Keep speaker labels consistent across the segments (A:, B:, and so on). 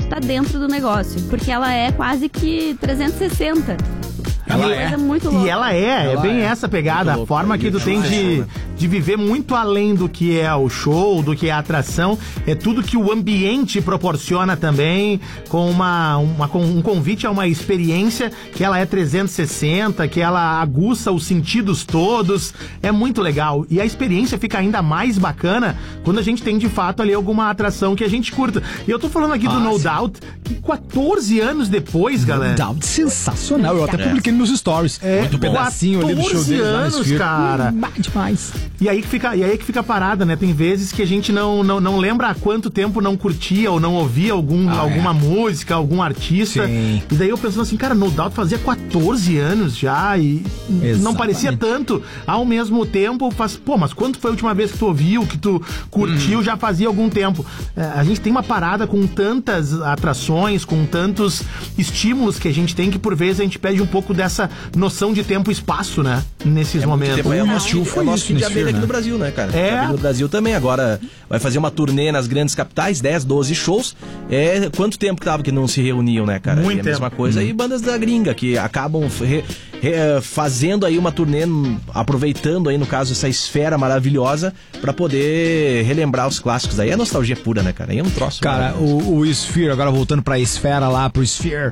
A: tá dentro do negócio, porque ela é quase que 360.
B: Ela é.
A: Muito louca.
B: E ela é bem essa pegada, a forma que tu tem de viver muito além do que é o show, do que é a atração, é tudo que o ambiente proporciona também, com um convite a uma experiência que ela é 360, que ela aguça os sentidos todos, é muito legal. E a experiência fica ainda mais bacana quando a gente tem de fato ali alguma atração que a gente curta. E eu tô falando aqui do No Doubt, que 14 anos depois, galera.
C: No Doubt, sensacional. Eu até publiquei nos stories.
B: Muito bom.
C: Pedacinho ali do show deles lá na Sphere.
B: Cara.
C: Demais.
B: E aí que fica a parada, né? Tem vezes que a gente não lembra há quanto tempo não curtia ou não ouvia alguma música, algum artista.
C: Sim.
B: E daí eu pensando assim, cara, No Doubt fazia 14 anos já e não parecia tanto. Ao mesmo tempo, mas quando foi a última vez que tu ouviu, que tu curtiu, já fazia algum tempo. A gente tem uma parada com tantas atrações, com tantos estímulos que a gente tem, que por vezes a gente perde um pouco dessa noção de tempo e espaço, né? Nesses momentos.
D: É o nosso fim de abelha aqui no Brasil, né, cara? No Brasil também. Agora vai fazer uma turnê nas grandes capitais, 10, 12 shows. Quanto tempo que tava que não se reuniam, né, cara?
B: Muito
D: tempo. A mesma coisa. E bandas da gringa que acabam fazendo aí uma turnê, aproveitando aí, no caso, essa esfera maravilhosa pra poder relembrar os clássicos. Aí é nostalgia pura, né, cara? Aí é um troço.
C: Cara, o Sphere, agora voltando pra esfera lá, pro Sphere,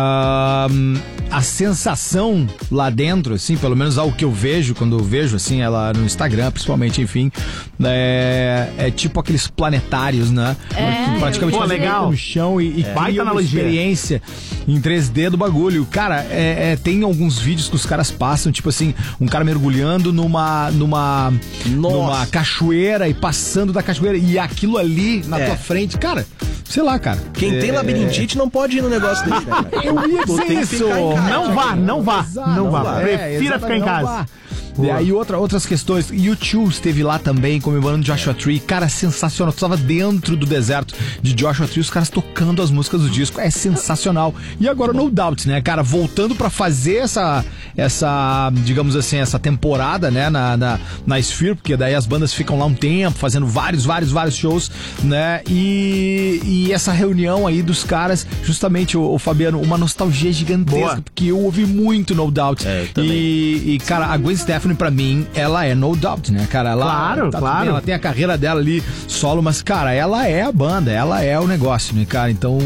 C: a sensação lá dentro, assim, pelo menos ao que eu vejo, quando eu vejo, assim, ela no Instagram, principalmente, enfim, é tipo aqueles planetários, né? Praticamente
B: legal.
C: No chão e cria uma experiência em 3D do bagulho. Cara, tem alguns vídeos que os caras passam, tipo assim, um cara mergulhando numa cachoeira e passando da cachoeira e aquilo ali na tua frente, cara, sei lá, cara.
D: Quem tem labirintite não pode ir no negócio desse, né, cara?
C: Eu ia dizer isso.
B: Não vá. Prefira ficar em casa.
C: E aí outras questões. U2 esteve lá também comemorando Joshua Tree. Cara, sensacional. Tu estava dentro do deserto de Joshua Tree, os caras tocando as músicas do disco. É sensacional. E agora No Doubt, né, cara? Voltando pra fazer essa digamos assim, essa temporada, né, na Sphere, porque daí as bandas ficam lá um tempo, fazendo vários shows, né? E essa reunião aí dos caras, justamente, o Fabiano, uma nostalgia gigantesca, porque eu ouvi muito No Doubt. E, cara, a Gwen Stefani, pra mim, ela é No Doubt, né, cara? Claro. Ela tem a carreira dela ali solo, mas, cara, ela é a banda, ela é o negócio, né, cara? Então,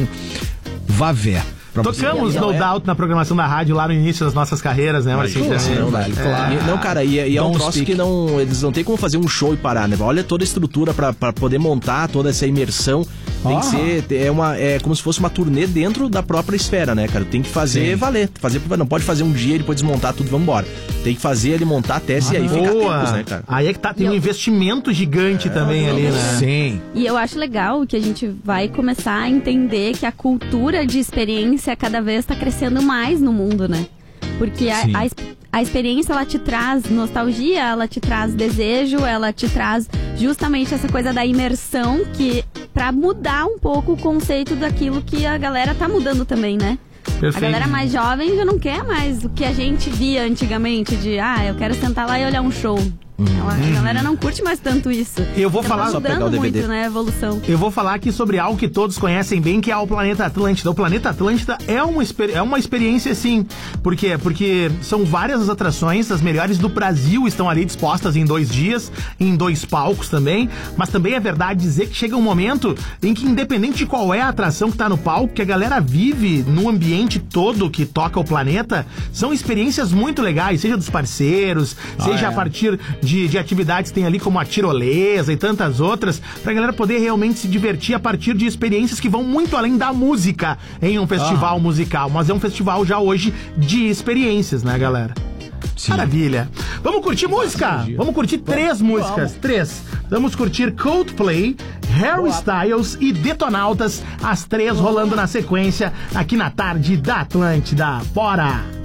C: vá ver.
B: Tocamos No Doubt na programação da rádio lá no início das nossas carreiras, né, Marcinho?
D: Claro. Não, cara, e é um troço que eles não tem como fazer um show e parar, né? Olha toda a estrutura pra poder montar toda essa imersão. Tem que ser, é como se fosse uma turnê dentro da própria esfera, né, cara? Tem que fazer valer. Não pode fazer um dia e depois desmontar tudo e vamos embora. Tem que fazer ele montar a tese e aí fica tempos, né, cara?
B: Aí é que tem um investimento gigante também ali, né?
C: Sim.
A: E eu acho legal que a gente vai começar a entender que a cultura de experiência cada vez está crescendo mais no mundo, né? Porque a experiência, ela te traz nostalgia, ela te traz desejo, ela te traz justamente essa coisa da imersão, que pra mudar um pouco o conceito daquilo que a galera tá mudando também, né? Perfeito. A galera mais jovem já não quer mais o que a gente via antigamente, de eu quero sentar lá e olhar um show. A galera não curte mais tanto isso.
B: Eu vou falar
A: só mudando muito, né, a evolução.
B: Eu vou falar aqui sobre algo que todos conhecem bem, que é o Planeta Atlântida. O Planeta Atlântida é uma experiência, sim. Por quê? Porque são várias as atrações, as melhores do Brasil estão ali dispostas em 2 dias, em 2 palcos também. Mas também é verdade dizer que chega um momento em que, independente de qual é a atração que tá no palco, que a galera vive no ambiente todo que toca o planeta, são experiências muito legais, seja dos parceiros, seja a partir de atividades, tem ali como a tirolesa e tantas outras, pra galera poder realmente se divertir a partir de experiências que vão muito além da música em um festival musical, mas é um festival já hoje de experiências, né, galera? Sim. Maravilha. Vamos curtir música? Vamos curtir 3 músicas. 3. Vamos curtir Coldplay, Harry Styles e Detonautas, as 3 rolando na sequência aqui na tarde da Atlântida. Bora!